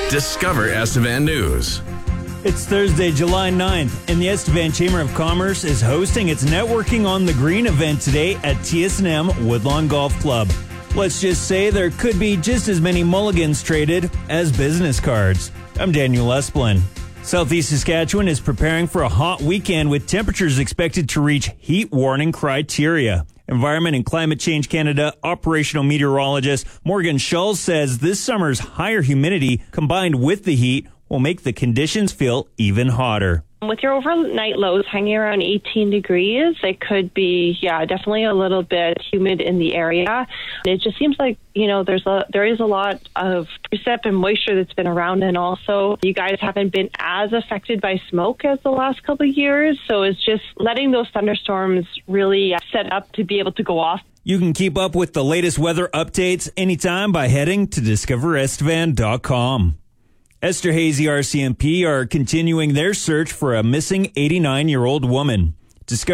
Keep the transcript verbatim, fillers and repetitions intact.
Discover Estevan News. It's Thursday, July ninth, and the Estevan Chamber of Commerce is hosting its Networking on the Green event today at T S and M Woodlawn Golf Club. Let's just say there could be just as many mulligans traded as business cards. I'm Daniel Esplin. Southeast Saskatchewan is preparing for a hot weekend with temperatures expected to reach heat warning criteria. Environment and Climate Change Canada operational meteorologist Morgan Schulz says this summer's higher humidity combined with the heat will make the conditions feel even hotter. With your overnight lows hanging around eighteen degrees, it could be, yeah, definitely a little bit humid in the area. It just seems like, you know, there's a there is a lot of precip and moisture that's been around, and also you guys haven't been as affected by smoke as the last couple of years. So it's just letting those thunderstorms really set up to be able to go off. You can keep up with the latest weather updates anytime by heading to discover estevan dot com. Esther Hazy R C M P are continuing their search for a missing eighty-nine-year-old woman.